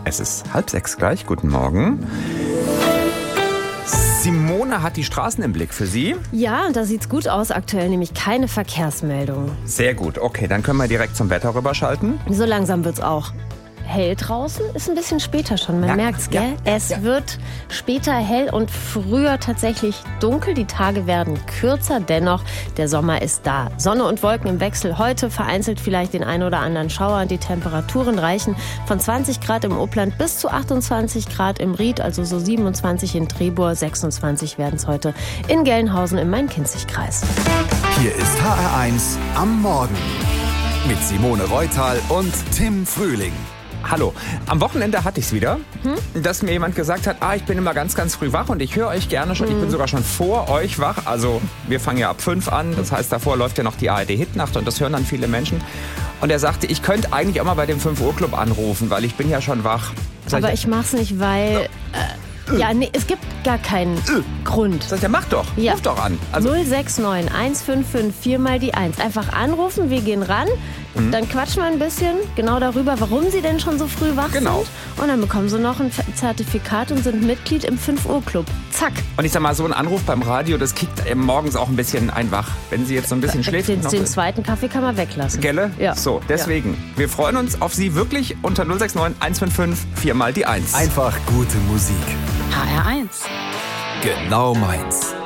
Es ist 5:30 gleich. Guten Morgen. Simone hat die Straßen im Blick für Sie. Ja, da sieht's gut aus aktuell, nämlich keine Verkehrsmeldungen. Sehr gut. Okay, dann können wir direkt zum Wetter rüberschalten. So langsam wird's auch hell draußen. Ist ein bisschen später schon, man merkt's, gell? Es wird später hell und früher tatsächlich dunkel. Die Tage werden kürzer, dennoch, der Sommer ist da. Sonne und Wolken im Wechsel. Heute vereinzelt vielleicht den ein oder anderen Schauer. Die Temperaturen reichen von 20 Grad im Upland bis zu 28 Grad im Ried, also so 27 in Trebur, 26 werden es heute in Gelnhausen im Main-Kinzig-Kreis. Hier ist HR1 am Morgen mit Simone Reutal und Tim Frühling. Hallo. Am Wochenende hatte ich es wieder, dass mir jemand gesagt hat, ich bin immer ganz, ganz früh wach und ich höre euch gerne schon. Ich bin sogar schon vor euch wach. Also wir fangen ja ab 5 an. Das heißt, davor läuft ja noch die ARD-Hitnacht und das hören dann viele Menschen. Und er sagte, ich könnte eigentlich auch mal bei dem 5-Uhr-Club anrufen, weil ich bin ja schon wach. Aber ich mach's nicht, weil... es gibt gar keinen Grund. Sag ich, ja, mach doch. Ja. Ruf doch an. 069 155 4 mal die 1. Einfach anrufen, wir gehen ran. Dann quatschen wir ein bisschen genau darüber, warum Sie denn schon so früh wach sind. Und dann bekommen Sie noch ein Zertifikat und sind Mitglied im 5-Uhr-Club. Zack. Und ich sag mal, so ein Anruf beim Radio, das kickt morgens auch ein bisschen ein wach. Wenn Sie jetzt so ein bisschen schläft. Den zweiten Kaffee kann man weglassen. Gelle? Ja. So, deswegen. Wir freuen uns auf Sie wirklich unter 069 155 4 mal die 1. Einfach gute Musik. HR1. Genau meins.